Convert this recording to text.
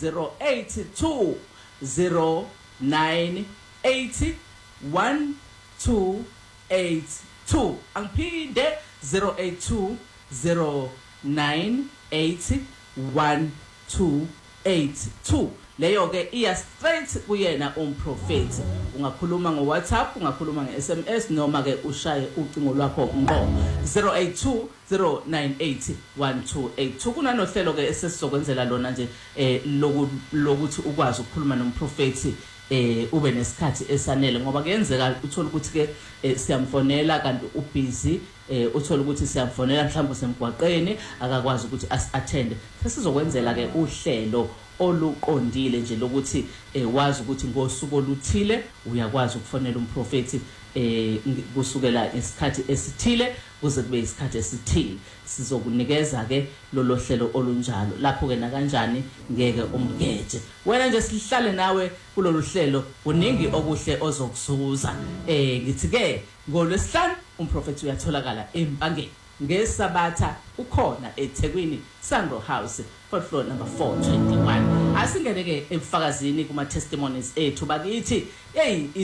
082 0980 1282. Angiphinde 082 0980 1282. Leyo ke iya straight kuyena umprofeti. Ungakhuluma ngoWhatsApp, ungakhuluma ngeSMS noma ke ushaye ucingo lwakho ngqo 082 0980 1282. Kunanohlelo ke esesizokwenzela lona nje lokuthi ukwazi ukukhuluma nomprofeti ube nesikhathi esanele ngoba kuyenzeka uthola ukuthi ke siyamfonela kanti ubusy uthola ukuthi siyamfonela mhlawumbe semgwaqeni akakwazi ukuthi as-attend. Sesizokwenzela ke uhlelo oluqondile nje lokuthi wazi ukuthi ngosuku oluthile uyakwazi ukufonela umprofeti kusukela isikhathi esithile kuze kube isikhathi esithile. Sizokunikeza ke lolo hlelo olunjalo lapho ke na kanjani ngeke umgeje wena nje sihlale nawe kulolu hlelo kuningi okuhle ozokuzuza. Ngithi ke ngoLwesihlanu umprofeti uyatholakala eMpangeni, ngeSabatha ukhona eThekwini Sandro House 4th floor number 421. Asingene ke ebufakazini kuma testimonies ethu bakithi hey